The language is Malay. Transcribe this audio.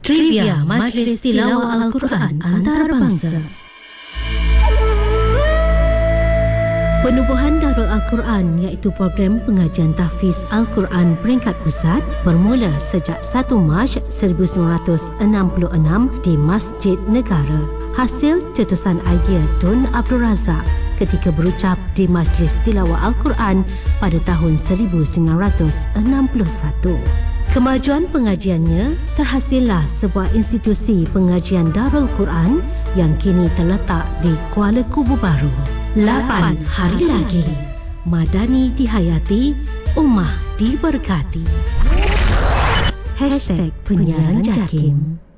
Trivia Majlis Tilawah Al-Quran Antarabangsa. Penubuhan Darul Al-Quran iaitu program pengajian tahfiz Al-Quran peringkat pusat bermula sejak 1 Mac 1966 di Masjid Negara. Hasil cetusan idea Tun Abdul Razak ketika berucap di Majlis Tilawah Al-Quran pada tahun 1961. Kemajuan pengajiannya terhasillah sebuah institusi pengajian Darul Quran yang kini terletak di Kuala Kubu Baru. 8 hari lagi, Madani dihayati, Ummah diberkati. #Penyiaran Jakim.